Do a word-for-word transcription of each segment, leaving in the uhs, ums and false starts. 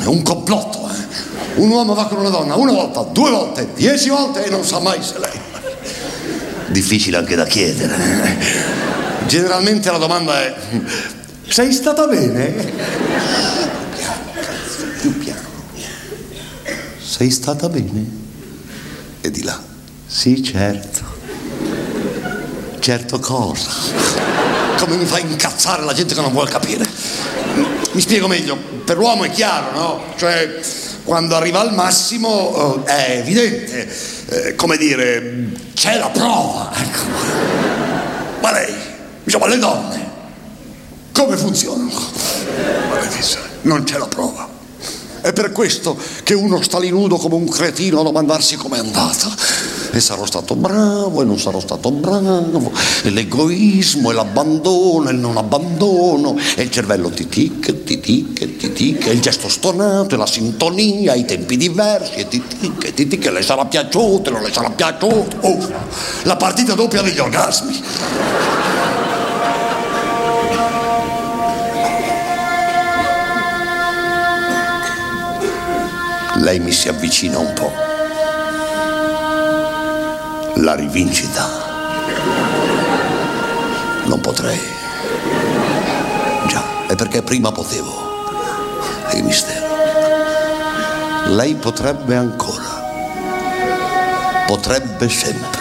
è un complotto, eh. Un uomo va con una donna una volta, due volte, dieci volte e non sa mai se lei. Difficile anche da chiedere. Generalmente la domanda è: sei stata bene? Più piano. Sei stata bene? E di là: sì, certo. Certo cosa? Come mi fa incazzare la gente che non vuol capire. Mi spiego meglio. Per l'uomo è chiaro, no? Cioè, quando arriva al massimo è evidente, eh, come dire, c'è la prova, ecco. Ma lei, diciamo, le donne come funzionano? Non c'è la prova. È per questo che uno sta lì nudo come un cretino a domandarsi com'è andata. E sarò stato bravo e non sarò stato bravo, e l'egoismo e l'abbandono e il non abbandono, e il cervello titic, titic, titic, e il gesto stonato e la sintonia, i tempi diversi, e titic, titic, e le sarà piaciuto, non le sarà piaciuto. Oh, la partita doppia degli orgasmi. Lei mi si avvicina un po'. La rivincita. Non potrei. Già, è perché prima potevo. È il mistero. Lei potrebbe ancora. Potrebbe sempre.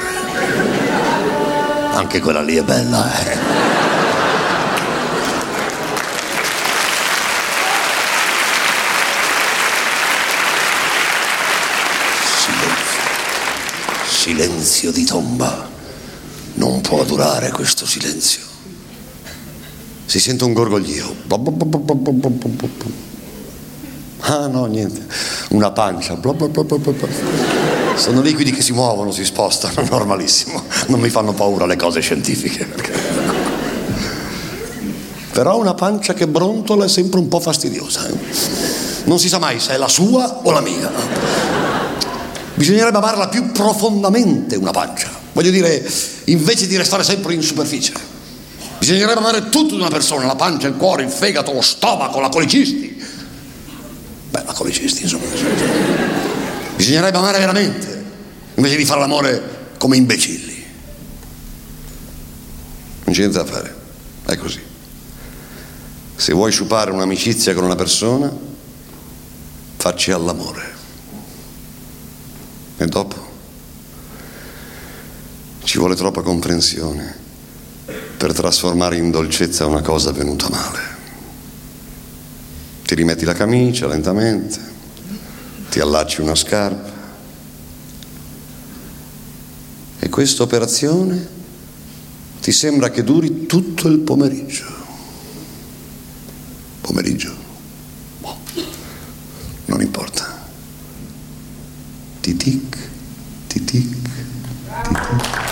Anche quella lì è bella, eh. Silenzio di tomba. Non può durare questo silenzio. Si sente un gorgoglio. Ah no, niente. Una pancia. Sono liquidi che si muovono, si spostano, normalissimo. Non mi fanno paura le cose scientifiche. Però una pancia che brontola è sempre un po' fastidiosa. Non si sa mai se è la sua o la mia. Bisognerebbe amarla più profondamente una pancia. Voglio dire, invece di restare sempre in superficie. Bisognerebbe amare tutto di una persona: la pancia, il cuore, il fegato, lo stomaco, la colicisti. Beh, la colicisti, insomma. Bisognerebbe amare veramente, invece di fare l'amore come imbecilli. Non c'è niente da fare, è così. Se vuoi sciupare un'amicizia con una persona, facci all'amore. E dopo ci vuole troppa comprensione per trasformare in dolcezza una cosa venuta male. Ti rimetti la camicia lentamente, ti allacci una scarpa, e questa operazione ti sembra che duri tutto il pomeriggio. Pomeriggio? Boh, non importa. Titic, titic, titic.